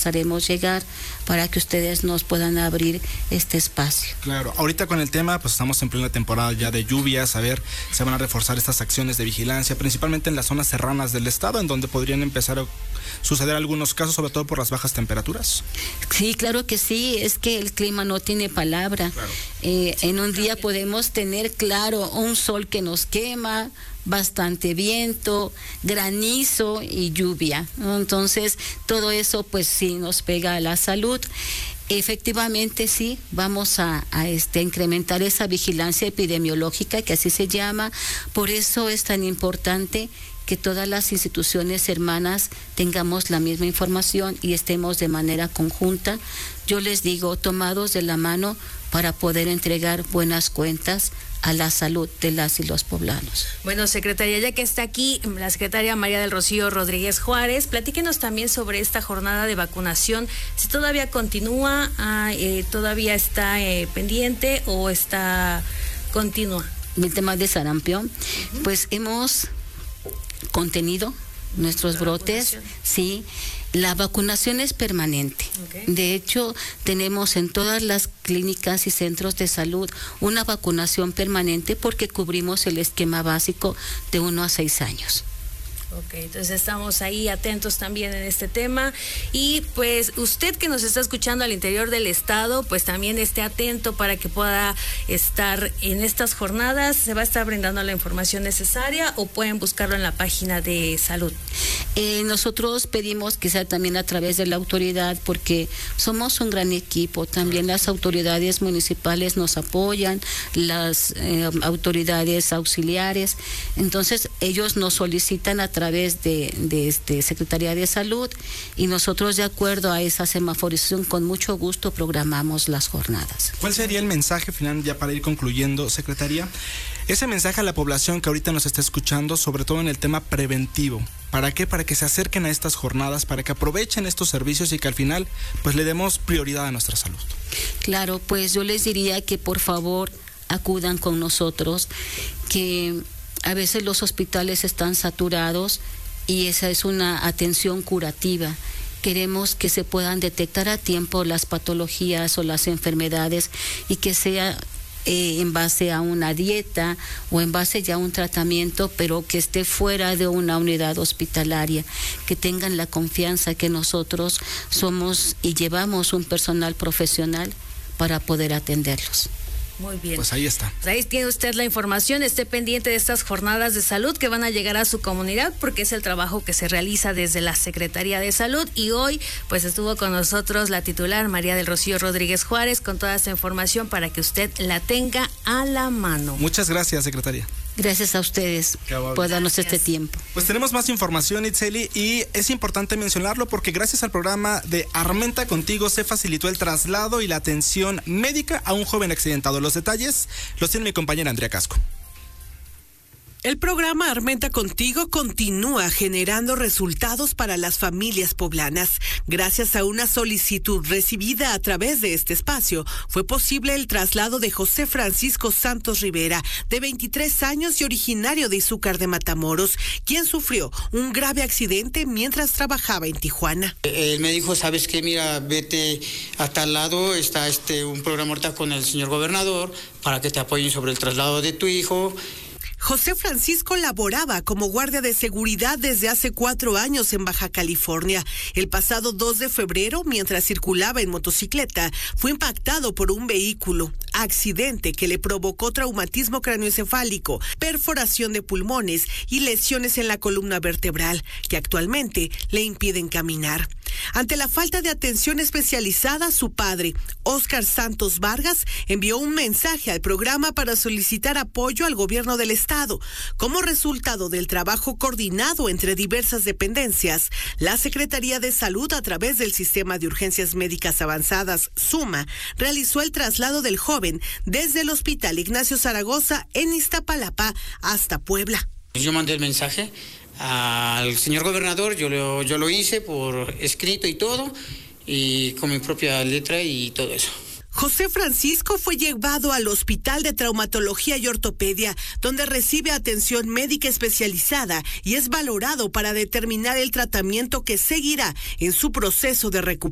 las haremos llegar para que ustedes nos puedan abrir este espacio. Claro, ahorita con el tema, pues estamos en plena temporada ya de lluvias, a ver, se van a reforzar estas acciones de vigilancia, principalmente en las zonas serranas del estado, en donde podrían empezar a suceder algunos casos, sobre todo por las bajas temperaturas. Sí, claro que sí, es que el clima no tiene palabra. Claro. En un día podemos tener, claro, un sol que nos quema, bastante viento, granizo y lluvia, ¿no? Entonces, todo eso pues sí nos pega a la salud. Efectivamente sí, vamos a incrementar esa vigilancia epidemiológica, que así se llama. Por eso es tan importante que todas las instituciones hermanas tengamos la misma información y estemos de manera conjunta. Yo les digo, tomados de la mano para poder entregar buenas cuentas a la salud de las y los poblanos. Bueno, secretaria, ya que está aquí la secretaria María del Rocío Rodríguez Juárez, platíquenos también sobre esta jornada de vacunación, si todavía continúa, todavía está pendiente o está continua. El tema de sarampión, pues hemos contenido nuestros brotes, sí. La vacunación es permanente. Okay. De hecho, tenemos en todas las clínicas y centros de salud una vacunación permanente porque cubrimos el esquema básico de 1 a 6 años. Ok, entonces estamos ahí atentos también en este tema y pues usted que nos está escuchando al interior del estado, pues también esté atento para que pueda estar en estas jornadas. ¿Se va a estar brindando la información necesaria o pueden buscarlo en la página de salud? Nosotros pedimos que sea también a través de la autoridad porque somos un gran equipo. También las autoridades municipales nos apoyan, las autoridades auxiliares. Entonces ellos nos solicitan a través de Secretaría de Salud y nosotros, de acuerdo a esa semaforización, con mucho gusto programamos las jornadas. ¿Cuál sería el mensaje final, ya para ir concluyendo, secretaria? Ese mensaje a la población que ahorita nos está escuchando, sobre todo en el tema preventivo. ¿Para qué? Para que se acerquen a estas jornadas, para que aprovechen estos servicios y que al final pues le demos prioridad a nuestra salud. Claro, pues yo les diría que por favor acudan con nosotros, que a veces los hospitales están saturados y esa es una atención curativa. Queremos que se puedan detectar a tiempo las patologías o las enfermedades y que sea en base a una dieta o en base ya a un tratamiento, pero que esté fuera de una unidad hospitalaria, que tengan la confianza que nosotros somos y llevamos un personal profesional para poder atenderlos. Muy bien. Pues ahí está. Pues ahí tiene usted la información. Esté pendiente de estas jornadas de salud que van a llegar a su comunidad porque es el trabajo que se realiza desde la Secretaría de Salud. Y hoy pues estuvo con nosotros la titular María del Rocío Rodríguez Juárez con toda esta información para que usted la tenga a la mano. Muchas gracias, secretaria. Gracias a ustedes por darnos este tiempo. Pues tenemos más información, Itzeli, y es importante mencionarlo porque gracias al programa de Armenta Contigo se facilitó el traslado y la atención médica a un joven accidentado. Los detalles los tiene mi compañera Andrea Casco. El programa Armenta Contigo continúa generando resultados para las familias poblanas. Gracias a una solicitud recibida a través de este espacio, fue posible el traslado de José Francisco Santos Rivera, de 23 años y originario de Izúcar de Matamoros, quien sufrió un grave accidente mientras trabajaba en Tijuana. Él me dijo, ¿sabes qué? Mira, vete a tal lado, está un programa ahorita con el señor gobernador para que te apoyen sobre el traslado de tu hijo. José Francisco laboraba como guardia de seguridad desde hace 4 años en Baja California. El pasado 2 de febrero, mientras circulaba en motocicleta, fue impactado por un vehículo. Accidente que le provocó traumatismo craneoencefálico, perforación de pulmones y lesiones en la columna vertebral, que actualmente le impiden caminar. Ante la falta de atención especializada, su padre, Óscar Santos Vargas, envió un mensaje al programa para solicitar apoyo al gobierno del estado. Como resultado del trabajo coordinado entre diversas dependencias, la Secretaría de Salud, a través del Sistema de Urgencias Médicas Avanzadas, SUMA, realizó el traslado del joven desde el Hospital Ignacio Zaragoza en Iztapalapa hasta Puebla. Yo mandé el mensaje al señor gobernador, yo lo hice por escrito y todo, y con mi propia letra y todo eso. José Francisco fue llevado al Hospital de Traumatología y Ortopedia, donde recibe atención médica especializada y es valorado para determinar el tratamiento que seguirá en su proceso de recuperación.